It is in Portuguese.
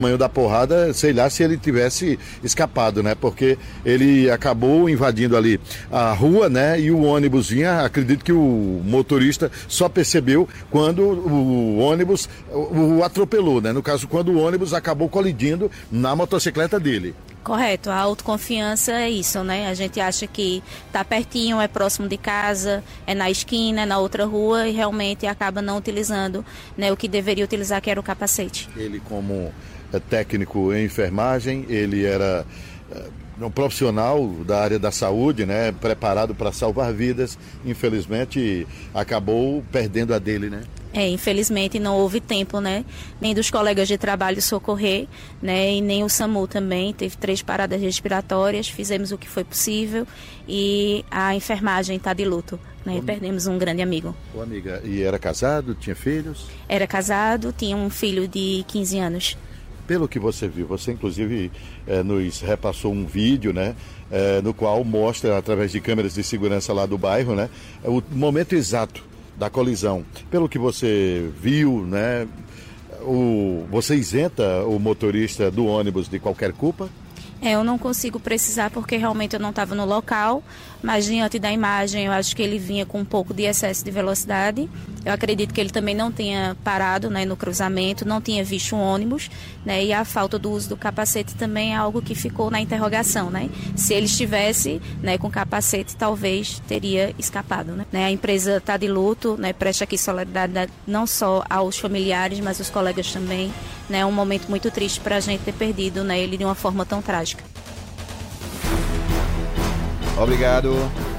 tamanho da porrada, sei lá se ele tivesse escapado, né? Porque ele acabou invadindo ali a rua, né? E o ônibus vinha, acredito que o motorista só percebeu quando o ônibus o atropelou, né? No caso, quando o ônibus acabou colidindo na motocicleta dele. Correto, a autoconfiança é isso, né? A gente acha que tá pertinho, é próximo de casa, é na esquina, é na outra rua e realmente acaba não utilizando, né, o que deveria utilizar, que era o capacete. Ele, como técnico em enfermagem, ele era um profissional da área da saúde, né? Preparado para salvar vidas, infelizmente acabou perdendo a dele, né? Infelizmente não houve tempo, né, nem dos colegas de trabalho socorrer, né, e nem o SAMU também, teve 3 paradas respiratórias, fizemos o que foi possível e a enfermagem está de luto, né, perdemos um grande amigo. Ô, amiga, e era casado, tinha filhos? Era casado, tinha um filho de 15 anos. Pelo que você viu, você inclusive nos repassou um vídeo, né, no qual mostra, através de câmeras de segurança lá do bairro, né, o momento exato da colisão. Pelo que você viu, né, você isenta o motorista do ônibus de qualquer culpa? Eu não consigo precisar porque realmente eu não estava no local, mas diante da imagem eu acho que ele vinha com um pouco de excesso de velocidade. Eu acredito que ele também não tenha parado, né, no cruzamento, não tinha visto um ônibus, né, e a falta do uso do capacete também é algo que ficou na interrogação, né? Se ele estivesse, né, com capacete, talvez teria escapado, né? A empresa está de luto, né, presta aqui solidariedade não só aos familiares, mas aos colegas também, né? É um momento muito triste para a gente ter perdido, né, ele de uma forma tão trágica. Obrigado.